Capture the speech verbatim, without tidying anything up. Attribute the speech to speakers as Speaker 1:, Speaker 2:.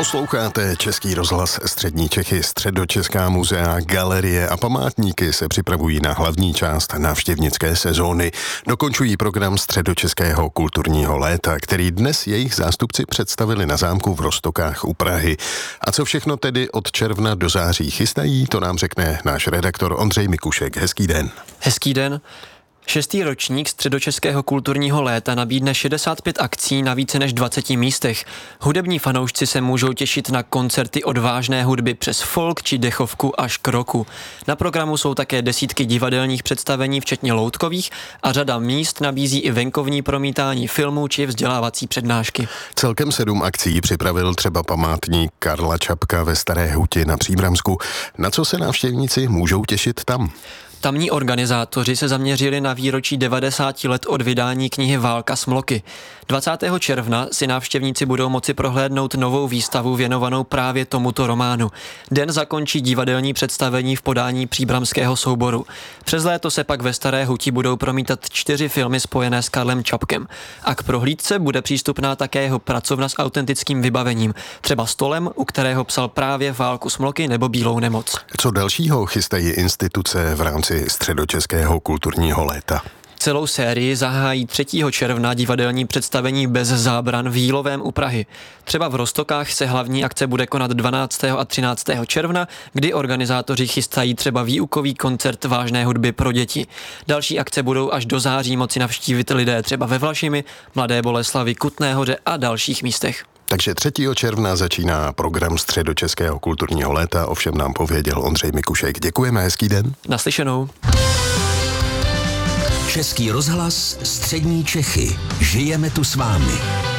Speaker 1: Posloucháte Český rozhlas Střední Čechy. Středočeská muzea, galerie a památníky se připravují na hlavní část návštěvnické sezóny. Dokončují program Středočeského kulturního léta, který dnes jejich zástupci představili na zámku v Roztokách u Prahy. A co všechno tedy od června do září chystají, to nám řekne náš redaktor Ondřej Mikušek. Hezký den.
Speaker 2: Hezký den. Šestý ročník Středočeského kulturního léta nabídne šedesát pět akcí na více než dvaceti místech. Hudební fanoušci se můžou těšit na koncerty od vážné hudby přes folk či dechovku až k rocku. Na programu jsou také desítky divadelních představení, včetně loutkových, a řada míst nabízí i venkovní promítání filmů či vzdělávací přednášky.
Speaker 1: Celkem sedm akcí připravil třeba památník Karla Čapka ve Staré Huti na Příbramsku. Na co se návštěvníci můžou těšit tam?
Speaker 2: Tamní organizátoři se zaměřili na výročí devadesáti let od vydání knihy Válka smloky. dvacátého června si návštěvníci budou moci prohlédnout novou výstavu věnovanou právě tomuto románu. Den zakončí divadelní představení v podání příbramského souboru. Přes léto se pak ve Staré Huti budou promítat čtyři filmy spojené s Karlem Čapkem. A k prohlídce bude přístupná také jeho pracovna s autentickým vybavením, třeba stolem, u kterého psal právě Válku smloky nebo Bílou nemoc.
Speaker 1: Co dalšího chystají instituce v rámci Středočeského kulturního léta?
Speaker 2: Celou sérii zahájí třetího června divadelní představení Bez zábran v Jílovém u Prahy. Třeba v Roztokách se hlavní akce bude konat dvanáctého a třináctého června, kdy organizátoři chystají třeba výukový koncert vážné hudby pro děti. Další akce budou až do září moci navštívit lidé třeba ve Vlašimi, Mladé Boleslavi, Kutné Hoře a dalších místech.
Speaker 1: Takže třetího června začíná program Středočeského kulturního léta, ovšem nám pověděl Ondřej Mikušek. Děkujeme, hezký den.
Speaker 2: Naslyšenou.
Speaker 3: Český rozhlas Střední Čechy. Žijeme tu s vámi.